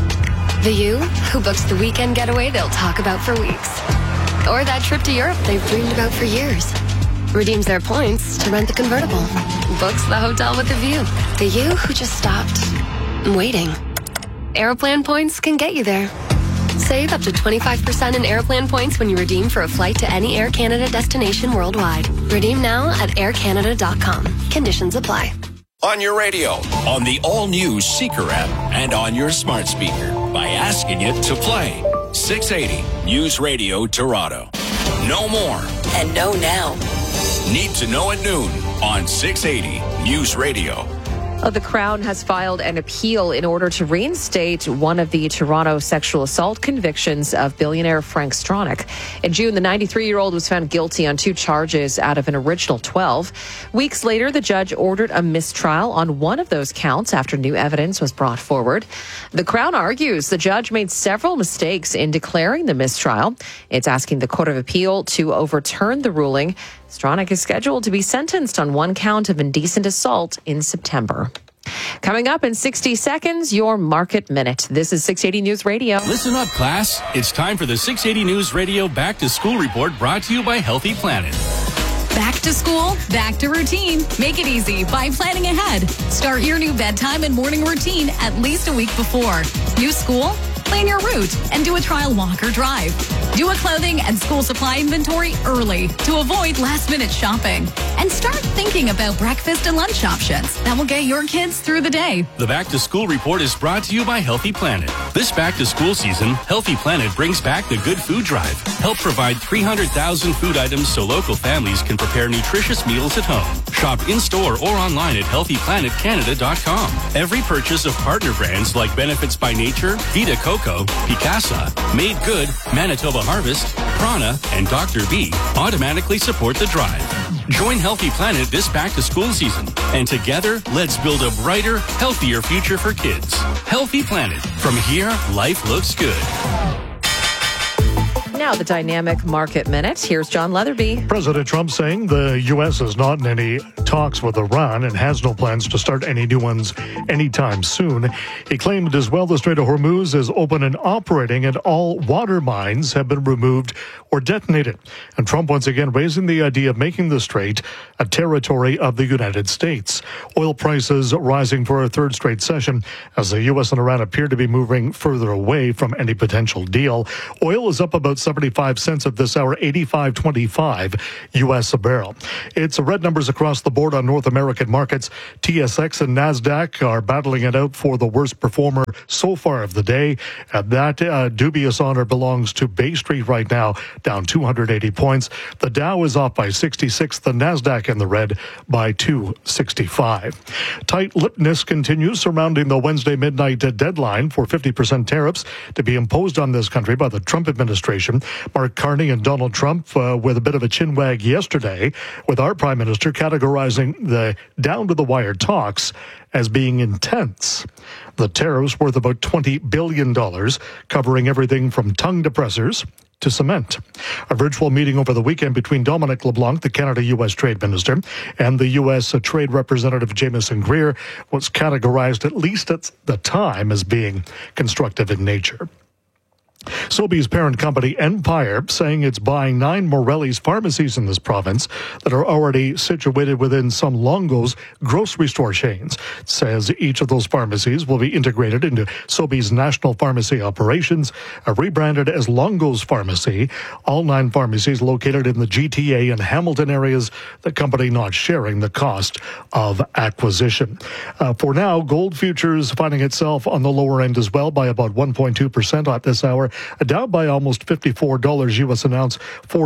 The you who books the weekend getaway they'll talk about for weeks. Or that trip to Europe they've dreamed about for years. Redeems their points to rent the convertible. Books the hotel with a view. The you who just stopped waiting. Aeroplan points can get you there. Save up to 25% in Aeroplan points when you redeem for a flight to any Air Canada destination worldwide. Redeem now at aircanada.com. Conditions apply. On your radio, on the all-new Seeker app, and on your smart speaker by asking it to play 680 News Radio Toronto. No more. And know now. Need to know at noon on 680 News Radio. The Crown has filed an appeal in order to reinstate one of the Toronto sexual assault convictions of billionaire Frank Stronach. In June, the 93-year-old was found guilty on 2 charges out of an original 12. Weeks later, the judge ordered a mistrial on one of those counts after new evidence was brought forward. The Crown argues the judge made several mistakes in declaring the mistrial. It's asking the Court of Appeal to overturn the ruling. Stronach is scheduled to be sentenced on 1 count of indecent assault in September. Coming up in 60 seconds, your Market Minute. This is 680 News Radio. Listen up, class. It's time for the 680 News Radio Back to School Report brought to you by Healthy Planet. Back to school, back to routine. Make it easy by planning ahead. Start your new bedtime and morning routine at least a week before. New school? Plan your route and do a trial walk or drive. Do a clothing and school supply inventory early to avoid last-minute shopping. And start thinking about breakfast and lunch options that will get your kids through the day. The Back to School Report is brought to you by Healthy Planet. This back to school season, Healthy Planet brings back the Good Food Drive. Help provide 300,000 food items so local families can prepare nutritious meals at home. Shop in-store or online at healthyplanetcanada.com. Every purchase of partner brands like Benefits by Nature, Vita Coco, Picasa, Made Good, Manitoba Harvest, Prana, and Dr. B automatically support the drive. Join Healthy Planet this back-to-school season, and together, let's build a brighter, healthier future for kids. Healthy Planet. From here, life looks good. Now the Dynamic Market Minute. Here's John Leatherby. President Trump saying the U.S. is not in any talks with Iran and has no plans to start any new ones anytime soon. He claimed as well the Strait of Hormuz is open and operating and all water mines have been removed or detonated. And Trump once again raising the idea of making the strait a territory of the United States. Oil prices rising for a third straight session as the U.S. and Iran appear to be moving further away from any potential deal. Oil is up about 75 cents at this hour, 85.25 U.S. a barrel. It's red numbers across the board on North American markets. TSX and NASDAQ are battling it out for the worst performer so far of the day. That dubious honor belongs to Bay Street right now, down 280 points. The Dow is off by 66, the NASDAQ in the red by 265. Tight-lippedness continues surrounding the Wednesday midnight deadline for 50% tariffs to be imposed on this country by the Trump administration. Mark Carney and Donald Trump with a bit of a chin wag yesterday, with our prime minister categorizing the down-to-the-wire talks as being intense. The tariffs worth about $20 billion, covering everything from tongue depressors to cement. A virtual meeting over the weekend between Dominic LeBlanc, the Canada-U.S. Trade Minister, and the U.S. Trade Representative Jameson Greer was categorized, at least at the time, as being constructive in nature. Sobeys parent company Empire saying it's buying 9 Morelli's pharmacies in this province that are already situated within some Longo's grocery store chains. It says each of those pharmacies will be integrated into Sobeys national pharmacy operations, rebranded as Longo's Pharmacy. All 9 pharmacies located in the GTA and Hamilton areas, the company not sharing the cost of acquisition. For now, gold futures finding itself on the lower end as well by about 1.2% at this hour. Down by almost $54 U.S. an ounce,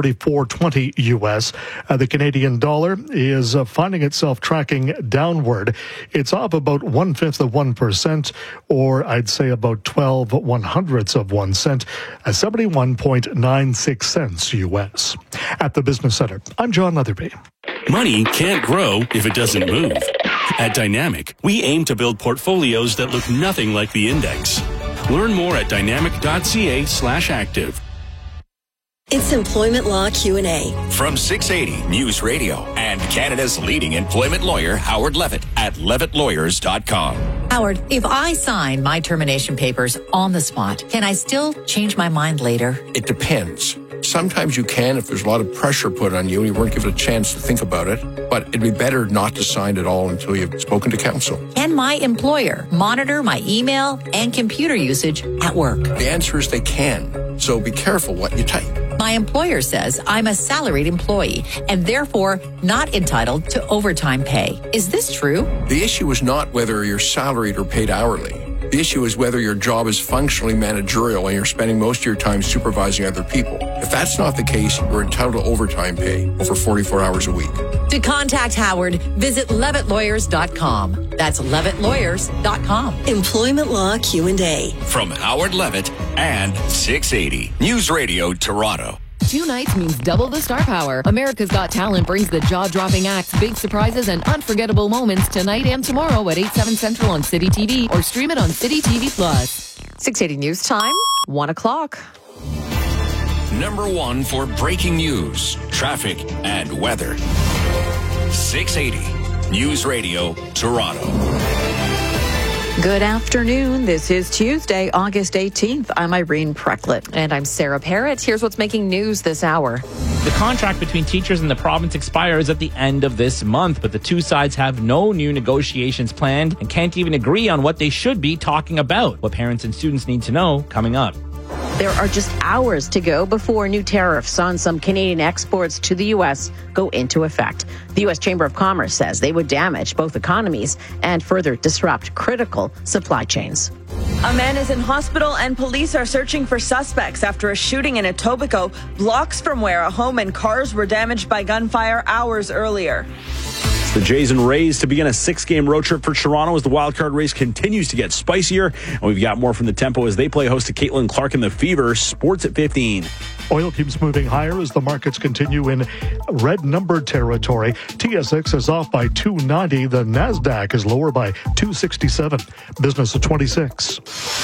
44.20 U.S. The Canadian dollar is finding itself tracking downward. It's off about 1/5 of 1%, or I'd say about 12 1/100ths of 1 cent, 71.96 cents U.S. At the Business Center, I'm John Leatherby. Money can't grow if it doesn't move. At Dynamic, we aim to build portfolios that look nothing like the index. Learn more at dynamic.ca/active. It's Employment Law Q&A. From 680 News Radio and Canada's leading employment lawyer, Howard Levitt, at levittlawyers.com. Howard, if I sign my termination papers on the spot, can I still change my mind later? It depends. Sometimes you can if there's a lot of pressure put on you and you weren't given a chance to think about it. But it'd be better not to sign at all until you've spoken to counsel. Can my employer monitor my email and computer usage at work? The answer is they can. So be careful what you type. My employer says I'm a salaried employee and therefore not entitled to overtime pay. Is this true? The issue is not whether you're salaried or paid hourly. The issue is whether your job is functionally managerial and you're spending most of your time supervising other people. If that's not the case, you're entitled to overtime pay over 44 hours a week. To contact Howard, visit levittlawyers.com. That's levittlawyers.com. Employment Law Q&A. From Howard Levitt and 680 News Radio Toronto. 2 nights means double the star power. America's Got Talent brings the jaw-dropping acts, big surprises, and unforgettable moments tonight and tomorrow at 8/7 Central on City TV or stream it on City TV+. 680 News Time, 1 o'clock. Number 1 for breaking news, traffic, and weather. 680 News Radio Toronto. Good afternoon. This is Tuesday, August 18th. I'm Irene Precklett. And I'm Sarah Parrott. Here's what's making news this hour. The contract between teachers and the province expires at the end of this month, but the two sides have no new negotiations planned and can't even agree on what they should be talking about. What parents and students need to know coming up. There are just hours to go before new tariffs on some Canadian exports to the U.S. go into effect. The U.S. Chamber of Commerce says they would damage both economies and further disrupt critical supply chains. A man is in hospital and police are searching for suspects after a shooting in Etobicoke, blocks from where a home and cars were damaged by gunfire hours earlier. It's the Jays and Rays to begin a 6-game road trip for Toronto as the wildcard race continues to get spicier. And we've got more from the Tempo as they play host to Caitlin Clark and the Fever. Sports at 15. Oil keeps moving higher as the markets continue in red number territory. TSX is off by 290. The NASDAQ is lower by 267. Business at 26.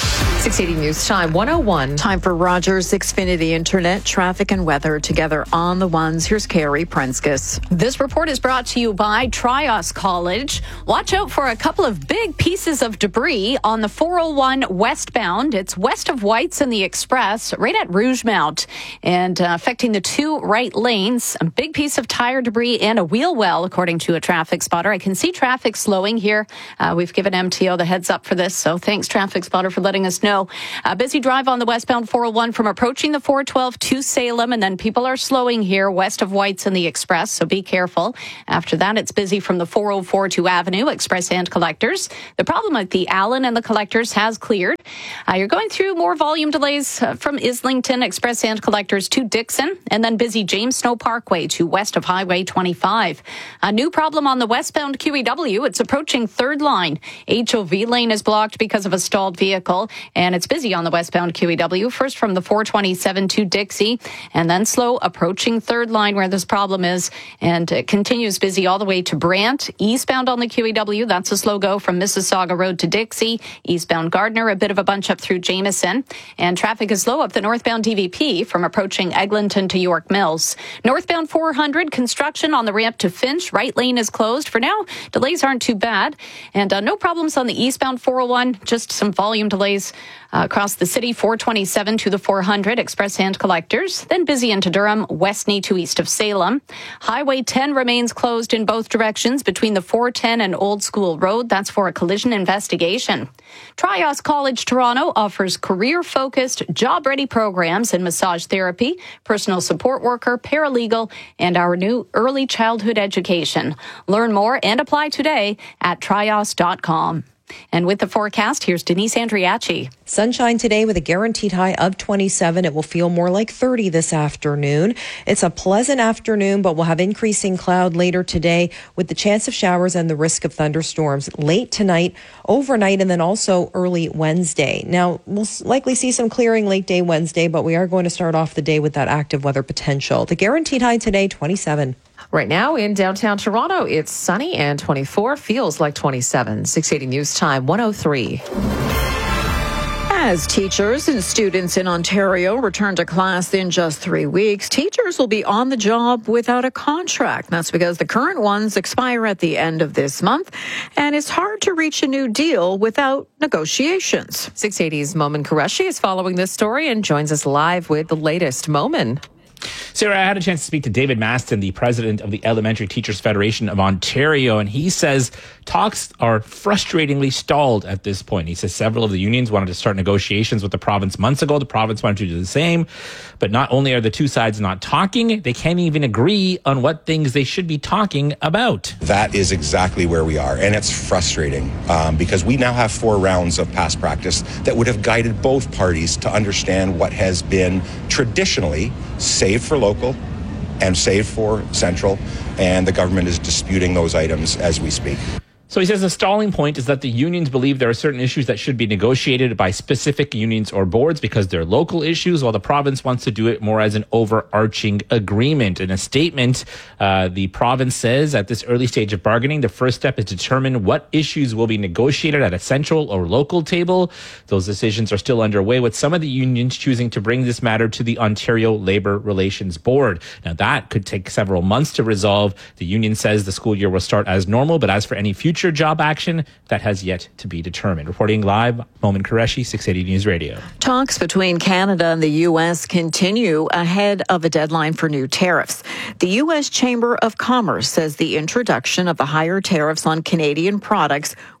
680 News Time 101. Time for Rogers Xfinity Internet, traffic and weather together on the ones. Here's Carrie Prenskus. This report is brought to you by Trios College. Watch out for a couple of big pieces of debris on the 401 westbound. It's west of White's and the Express, right at Rougemount, and affecting the two right lanes. A big piece of tire debris and a wheel well, according to a traffic spotter. I can see traffic slowing here. We've given MTO the heads up for this, so thanks, traffic spotter, for letting us know. A busy drive on the westbound 401 from approaching the 412 to Salem, and then people are slowing here west of White's and the Express, so be careful. After that, it's busy from the 404 to Avenue, Express and Collectors. The problem at the Allen and the Collectors has cleared. You're going through more volume delays from Islington, Express and Collectors to Dixon, and then busy James Snow Parkway to west of Highway 25. A new problem on the westbound QEW. It's approaching third line. HOV lane is blocked because of a stalled vehicle, and it's busy on the westbound QEW, first from the 427 to Dixie, and then slow approaching third line where this problem is, and it continues busy all the way to Brant. Eastbound on the QEW, that's a slow go from Mississauga Road to Dixie. Eastbound Gardner, a bit of a bunch up through Jameson, and traffic is slow up the northbound DVP from approaching Eglinton to York Mills. Northbound 400, construction on the ramp to Finch. Right lane is closed. For now, delays aren't too bad, and no problems on the eastbound 401, just some volume delays across the city, 427 to the 400, Express and Collectors. Then busy into Durham, Westney to east of Salem. Highway 10 remains closed in both directions between the 410 and Old School Road. That's for a collision investigation. Trios College Toronto offers career-focused, job-ready programs in massage therapy, personal support worker, paralegal, and our new early childhood education. Learn more and apply today at trios.com. And with the forecast, here's Denise Andriachi. Sunshine today with a guaranteed high of 27. It will feel more like 30 this afternoon. It's a pleasant afternoon, but we'll have increasing cloud later today with the chance of showers and the risk of thunderstorms late tonight, overnight, and then also early Wednesday. Now, we'll likely see some clearing late day Wednesday, but we are going to start off the day with that active weather potential. The guaranteed high today, 27. Right now in downtown Toronto, it's sunny and 24, feels like 27. 680 News Time 103. As teachers and students in Ontario return to class in just 3 weeks, teachers will be on the job without a contract. That's because the current ones expire at the end of this month, and it's hard to reach a new deal without negotiations. 680's Momin Qureshi is following this story and joins us live with the latest. Momin. Sarah, I had a chance to speak to David Maston, the president of the Elementary Teachers Federation of Ontario, and he says talks are frustratingly stalled at this point. He says several of the unions wanted to start negotiations with the province months ago. The province wanted to do the same, but not only are the two sides not talking, they can't even agree on what things they should be talking about. That is exactly where we are, and it's frustrating because we now have 4 rounds of past practice that would have guided both parties to understand what has been traditionally saved for local and saved for central, and the government is disputing those items as we speak. So he says the stalling point is that the unions believe there are certain issues that should be negotiated by specific unions or boards because they're local issues, while the province wants to do it more as an overarching agreement. In a statement, the province says at this early stage of bargaining, the first step is to determine what issues will be negotiated at a central or local table. Those decisions are still underway, with some of the unions choosing to bring this matter to the Ontario Labour Relations Board. Now, that could take several months to resolve. The union says the school year will start as normal, but as for any future job action, that has yet to be determined. Reporting live, Momin Qureshi, 680 News Radio. Talks between Canada and the U.S. continue ahead of a deadline for new tariffs. The U.S. Chamber of Commerce says the introduction of the higher tariffs on Canadian products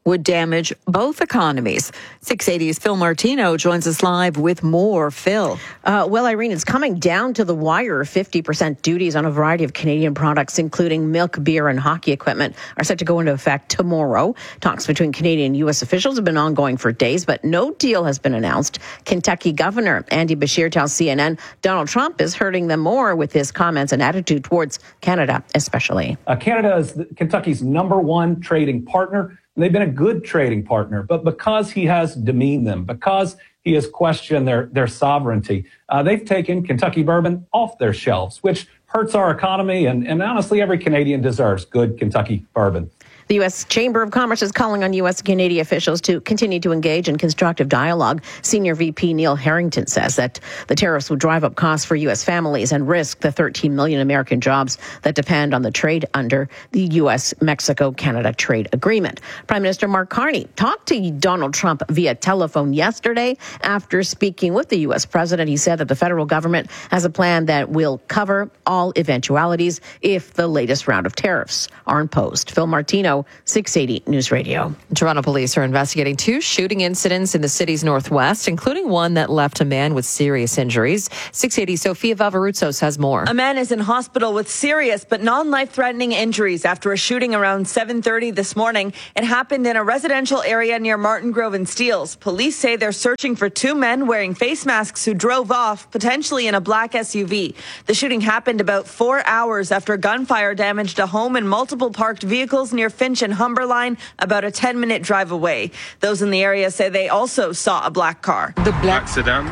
would damage both economies. 680's Phil Martino joins us live with more. Phil. Well, Irene, it's coming down to the wire. 50% duties on a variety of Canadian products, including milk, beer, and hockey equipment, are set to go into effect tomorrow. Talks between Canadian and U.S. officials have been ongoing for days, but no deal has been announced. Kentucky Governor Andy Beshear tells CNN Donald Trump is hurting them more with his comments and attitude towards Canada, especially. Canada is Kentucky's number one trading partner. They've been a good trading partner, but because he has demeaned them, because he has questioned their sovereignty, they've taken Kentucky bourbon off their shelves, which hurts our economy, and honestly, every Canadian deserves good Kentucky bourbon. The U.S. Chamber of Commerce is calling on U.S. and Canadian officials to continue to engage in constructive dialogue. Senior VP Neil Harrington says that the tariffs would drive up costs for U.S. families and risk the 13 million American jobs that depend on the trade under the U.S.-Mexico-Canada trade agreement. Prime Minister Mark Carney talked to Donald Trump via telephone yesterday. After speaking with the U.S. president, he said that the federal government has a plan that will cover all eventualities if the latest round of tariffs are imposed. Phil Martino, 680 News Radio. Toronto police are investigating 2 shooting incidents in the city's northwest, including one that left a man with serious injuries. 680 Sofia Vavarutsos has more. A man is in hospital with serious but non-life-threatening injuries after a shooting around 7:30 this morning. It happened in a residential area near Martin Grove and Steeles. Police say they're searching for 2 men wearing face masks who drove off, potentially in a black SUV. The shooting happened about 4 hours after gunfire damaged a home and multiple parked vehicles near Finch and Humberline, about a 10-minute drive away. Those in the area say they also saw a black car. The black sedan,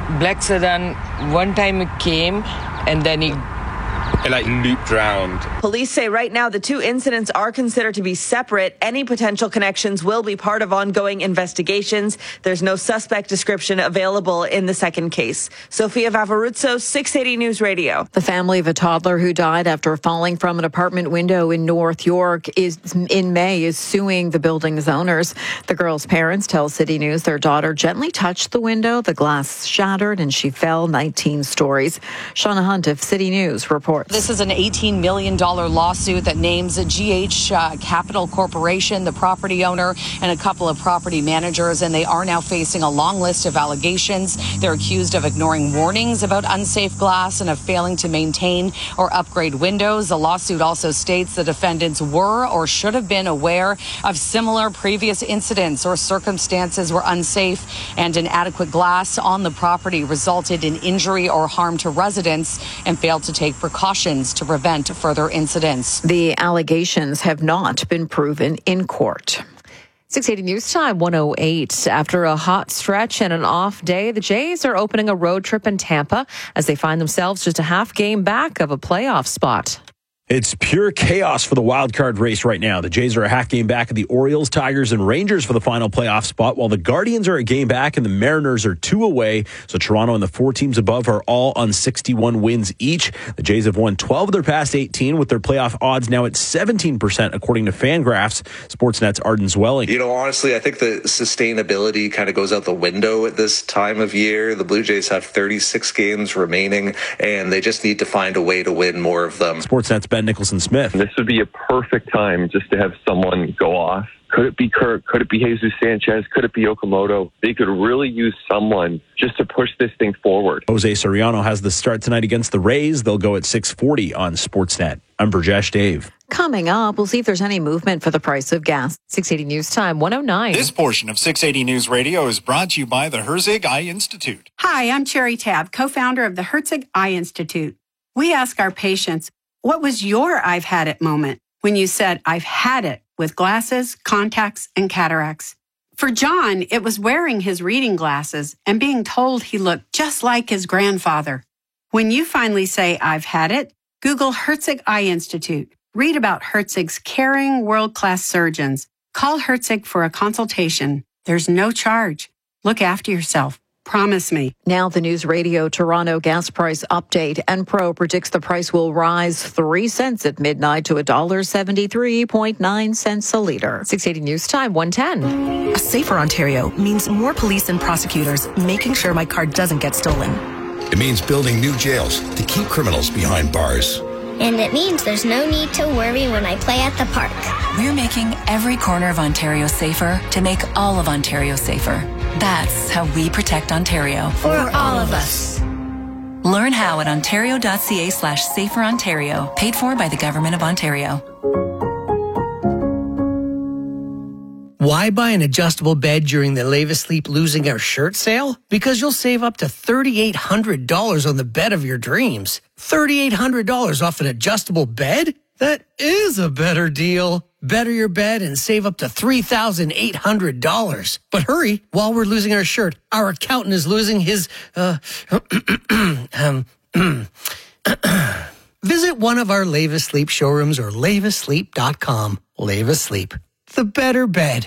one time it came and then it looped round. Police say right now the 2 incidents are considered to be separate. Any potential connections will be part of ongoing investigations. There's no suspect description available in the second case. Sofia Vavarutsos, 680 News Radio. The family of a toddler who died after falling from an apartment window in North York is suing the building's owners. The girl's parents tell City News their daughter gently touched the window, the glass shattered, and she fell 19 stories. Shauna Hunt of City News reports. This is an $18 million lawsuit that names GH Capital Corporation, the property owner, and a couple of property managers, and they are now facing a long list of allegations. They're accused of ignoring warnings about unsafe glass and of failing to maintain or upgrade windows. The lawsuit also states the defendants were or should have been aware of similar previous incidents or circumstances were unsafe and inadequate glass on the property resulted in injury or harm to residents and failed to take precautions to prevent further incidents. The allegations have not been proven in court. 680 News Time, 1:08. After a hot stretch and an off day, the Jays are opening a road trip in Tampa as they find themselves just a half game back of a playoff spot. It's pure chaos for the wild card race right now. The Jays are a half game back of the Orioles, Tigers, and Rangers for the final playoff spot, while the Guardians are a game back and the Mariners are 2 away. So Toronto and the 4 teams above are all on 61 wins each. The Jays have won 12 of their past 18, with their playoff odds now at 17%, according to Fangraphs. Sportsnet's Arden Zwelling. Honestly, I think the sustainability kind of goes out the window at this time of year. The Blue Jays have 36 games remaining, and they just need to find a way to win more of them. Sportsnet's Ben Nicholson-Smith. This would be a perfect time just to have someone go off. Could it be Kirk? Could it be Jesus Sanchez? Could it be Okamoto? They could really use someone just to push this thing forward. Jose Soriano has the start tonight against the Rays. They'll go at 6:40 on Sportsnet. I'm Burjesh Dave. Coming up, we'll see if there's any movement for the price of gas. 680 News Time, 1:09. This portion of 680 News Radio is brought to you by the Herzig Eye Institute. Hi, I'm Cherry Tabb, co-founder of the Herzig Eye Institute. We ask our patients, what was your I've had it moment when you said, I've had it with glasses, contacts, and cataracts? For John, it was wearing his reading glasses and being told he looked just like his grandfather. When you finally say, I've had it, Google Herzig Eye Institute. Read about Herzig's caring, world-class surgeons. Call Herzig for a consultation. There's no charge. Look after yourself. Promise me. Now the News Radio Toronto gas price update. Enpro predicts the price will rise 3 cents at midnight to $1.73.9 a liter. 680 News Time, 1:10. A safer Ontario means more police and prosecutors making sure my car doesn't get stolen. It means building new jails to keep criminals behind bars. And it means there's no need to worry when I play at the park. We're making every corner of Ontario safer to make all of Ontario safer. That's how we protect Ontario. For all of us. Learn how at ontario.ca/saferontario. Paid for by the Government of Ontario. Why buy an adjustable bed during the Lev Asleep Losing Our Shirt sale? Because you'll save up to $3,800 on the bed of your dreams. $3,800 off an adjustable bed? That is a better deal. Better your bed and save up to $3,800. But hurry, while we're losing our shirt, our accountant is losing his, Visit one of our Lev Asleep showrooms or levasleep.com. Lev Asleep, the better bed.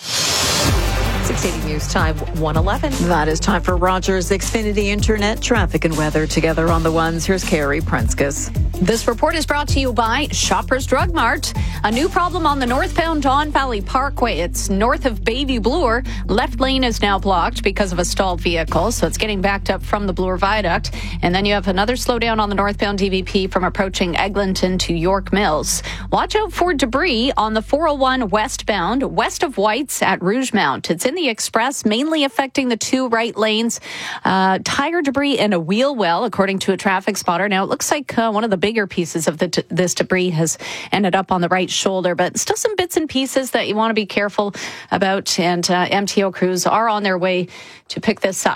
680 News Time 111. That is time for Rogers Xfinity Internet traffic and weather together on the ones. Here's Carrie Prenskus. This report is brought to you by Shoppers Drug Mart. A new problem on the northbound Don Valley Parkway. It's north of Bayview Bloor. Left lane is now blocked because of a stalled vehicle, so it's getting backed up from the Bloor Viaduct. And then you have another slowdown on the northbound DVP from approaching Eglinton to York Mills. Watch out for debris on the 401 westbound, west of White's at Rougemount. It's in the express, mainly affecting the two right lanes. Tire debris and a wheel well, according to a traffic spotter. Now, it looks like one of the bigger pieces of this debris has ended up on the right shoulder, but still some bits and pieces that you want to be careful about. And MTO crews are on their way to pick this up.